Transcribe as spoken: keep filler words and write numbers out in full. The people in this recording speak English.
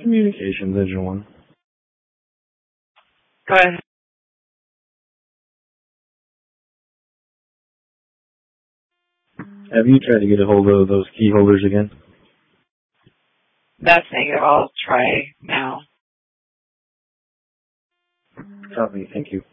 Communications, Engine one. Go ahead. Have you tried to get a hold of those key holders again? That's negative. I'll try now. Copy, thank you.